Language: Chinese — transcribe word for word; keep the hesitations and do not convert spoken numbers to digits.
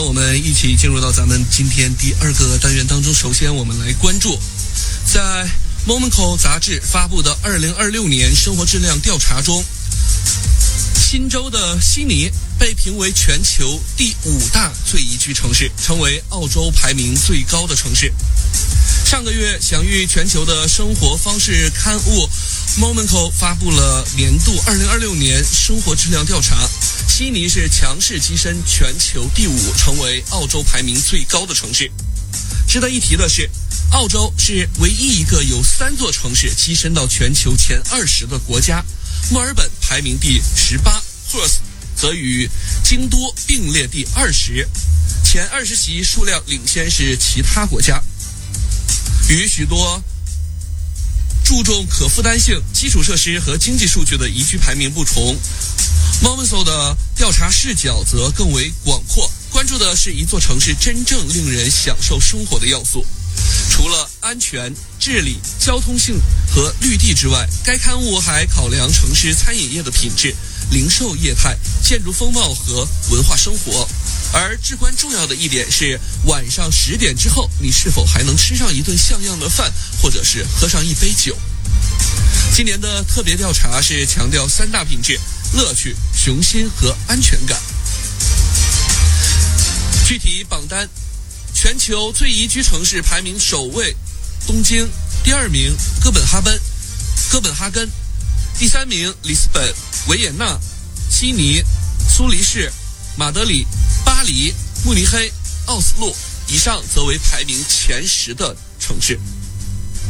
的，我们一起进入到咱们今天第二个单元当中。首先我们来关注在 Momoko 杂志发布的二零二六年生活质量调查中，新州的悉尼被评为全球第五大最宜居城市，成为澳洲排名最高的城市。上个月享誉全球的生活方式刊物 Momoko 发布了年度二零二六年生活质量调查，悉尼是强势跻身全球第五，成为澳洲排名最高的城市。值得一提的是，澳洲是唯一一个有三座城市跻身到全球前二十的国家。墨尔本排名第十八， Perth 则与京都并列第二十，前二十席数量领先是其他国家。与许多注重可负担性、基础设施和经济数据的宜居排名不同， Momoko 的调查视角则更为广阔，关注的是一座城市真正令人享受生活的要素。除了安全、治理、交通性和绿地之外，该刊物还考量城市餐饮业的品质、零售业态、建筑风貌和文化生活。而至关重要的一点是，晚上十点之后，你是否还能吃上一顿像样的饭，或者是喝上一杯酒？今年的特别调查是强调三大品质：乐趣、雄心和安全感。具体榜单，全球最宜居城市排名首位东京，第二名哥本哈根，哥本哈根，第三名里斯本、维也纳、悉尼、苏黎世、马德里、巴黎、慕尼黑、奥斯陆，以上则为排名前十的城市。